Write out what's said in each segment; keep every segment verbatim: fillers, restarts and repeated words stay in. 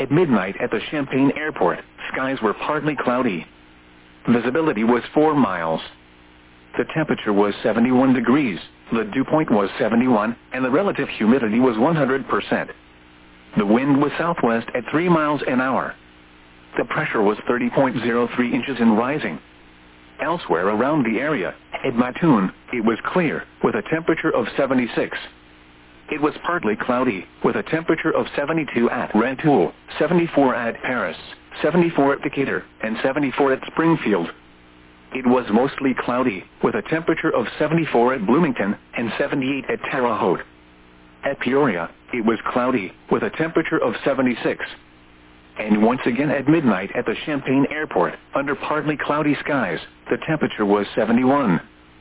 At midnight at the Champaign Airport, skies were partly cloudy. Visibility was four miles. The temperature was seventy-one degrees, the dew point was seventy-one, and the relative humidity was one hundred percent. The wind was southwest at three miles an hour. The pressure was thirty point zero three inches and rising. Elsewhere around the area, at Mattoon, it was clear, with a temperature of seventy-six. It was partly cloudy, with a temperature of seventy-two at Rantoul, seventy-four at Paris, seventy-four at Decatur, and seventy-four at Springfield. It was mostly cloudy, with a temperature of seventy-four at Bloomington, and seventy-eight at Terre Haute. At Peoria, it was cloudy, with a temperature of seventy-six. And once again at midnight at the Champaign Airport, under partly cloudy skies, the temperature was seventy-one.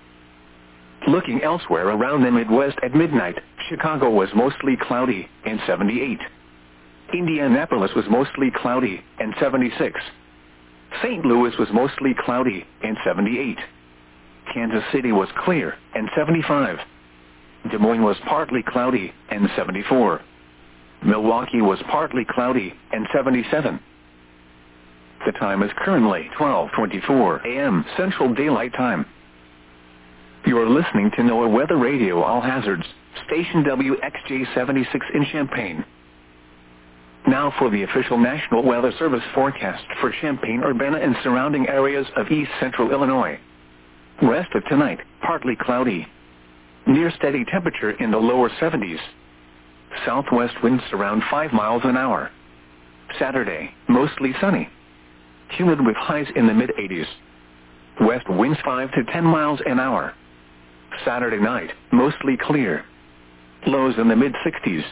Looking elsewhere around the Midwest at midnight, Chicago was mostly cloudy, and seventy-eight. Indianapolis was mostly cloudy, and seventy-six. Saint Louis was mostly cloudy, and seventy-eight. Kansas City was clear, and seventy-five. Des Moines was partly cloudy, and seventy-four. Milwaukee was partly cloudy, and seventy-seven. The time is currently twelve twenty-four a m Central Daylight Time. You are listening to NOAA Weather Radio All Hazards, station W X J seventy-six in Champaign. Now for the official National Weather Service forecast for Champaign-Urbana and surrounding areas of east central Illinois. Rest of tonight, partly cloudy. Near steady temperature in the lower seventies. Southwest winds around five miles an hour. Saturday, mostly sunny. Humid with highs in the mid-eighties. West winds five to ten miles an hour. Saturday night, mostly clear. Lows in the mid-sixties.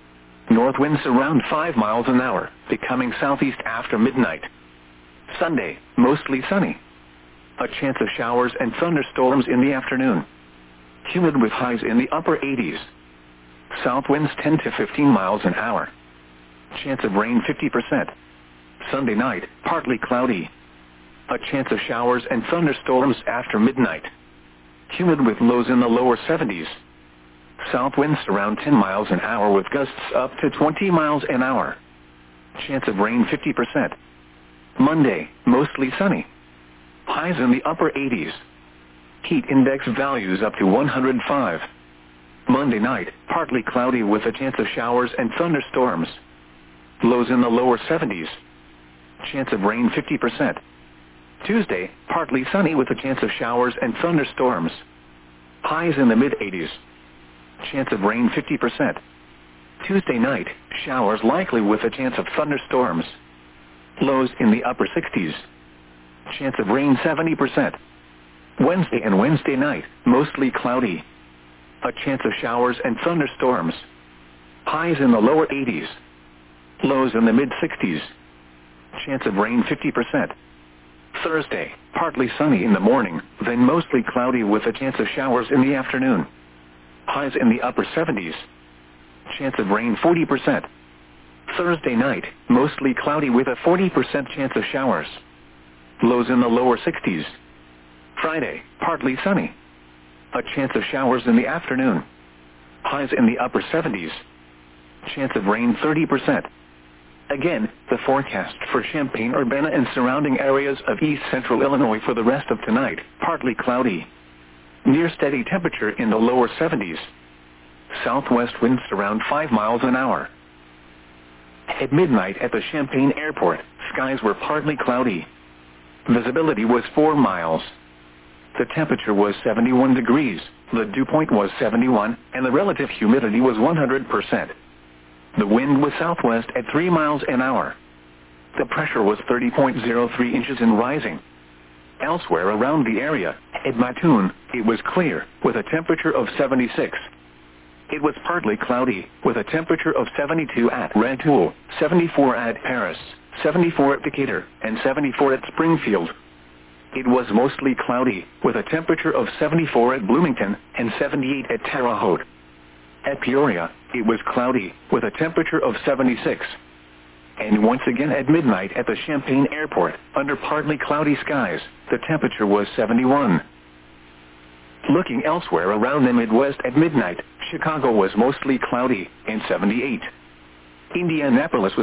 North winds around five miles an hour, becoming southeast after midnight. Sunday, mostly sunny. A chance of showers and thunderstorms in the afternoon. Humid with highs in the upper eighties. South winds ten to fifteen miles an hour. Chance of rain fifty percent. Sunday night, partly cloudy. A chance of showers and thunderstorms after midnight. Humid with lows in the lower seventies. South winds around ten miles an hour with gusts up to twenty miles an hour. Chance of rain fifty percent. Monday, mostly sunny. Highs in the upper eighties. Heat index values up to one hundred five. Monday night, partly cloudy with a chance of showers and thunderstorms. Lows in the lower seventies. Chance of rain fifty percent. Tuesday, partly sunny with a chance of showers and thunderstorms. Highs in the mid-eighties. Chance of rain fifty percent. Tuesday night, showers likely with a chance of thunderstorms. Lows in the upper sixties. Chance of rain seventy percent. Wednesday and Wednesday night, mostly cloudy. A chance of showers and thunderstorms. Highs in the lower eighties. Lows in the mid-sixties. Chance of rain fifty percent. Thursday, partly sunny in the morning, then mostly cloudy with a chance of showers in the afternoon. Highs in the upper seventies. Chance of rain forty percent. Thursday night, mostly cloudy with a forty percent chance of showers. Lows in the lower sixties. Friday, partly sunny. A chance of showers in the afternoon. Highs in the upper seventies. Chance of rain thirty percent. Again, the forecast for Champaign-Urbana and surrounding areas of east central Illinois for the rest of tonight, partly cloudy. Near steady temperature in the lower seventies. Southwest winds around five miles an hour. At midnight at the Champaign Airport, skies were partly cloudy. Visibility was four miles. The temperature was seventy-one degrees, the dew point was seventy-one, and the relative humidity was one hundred percent. The wind was southwest at three miles an hour. The pressure was thirty point zero three inches and rising. Elsewhere around the area, at Mattoon, it was clear, with a temperature of seventy-six. It was partly cloudy, with a temperature of seventy-two at Rantoul, seventy-four at Paris, seventy-four at Decatur, and seventy-four at Springfield. It was mostly cloudy, with a temperature of seventy-four at Bloomington, and seventy-eight at Terre Haute. At Peoria, it was cloudy, with a temperature of seventy-six. And once again at midnight at the Champaign Airport, under partly cloudy skies, the temperature was seventy-one. Looking elsewhere around the Midwest at midnight, Chicago was mostly cloudy, and seventy-eight. Indianapolis was